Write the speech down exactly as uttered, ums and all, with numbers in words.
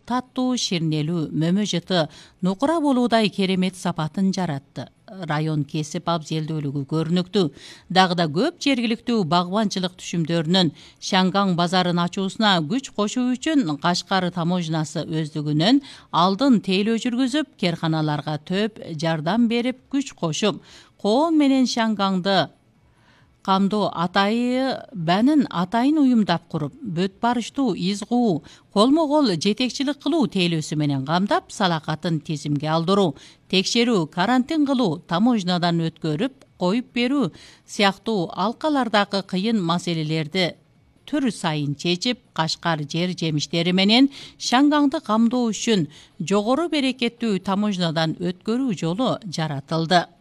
таттуу, ширнелүү, мөмө жыты, нукура болуудай керемет сапатын жаратты. Район кесип абзелдүүлүгү көрүнүктүү. Дагы да көп жергиликтүү багбанчылык түшүмдөрүнүн Шангаң базарын ачуусуна күч кошуу үчүн Кашкар таможнасы өздүгүнөн алдын тейлөө жүргүзүп, керканаларга төп жардам берип, күч кошуп, коом менен Шангаңды камдоо атайы бәнин атайын уюмдап куруп, бөт барыштуу, изгуу, колмо-кол жетекчилик кылуу тейлөөсү менен камдап, салакатын тизимге алдыруу, текшерүү, карантин кылуу, таможнадан өткөрүп, коюп берүү сыяктуу алкалардагы кыйын маселелерди түр сайын чечип, Кашкар жер жемиштери менен Шангаңды камдоо үчүн жогору берекеттүү таможнадан өткөрүү жолу жаратылды.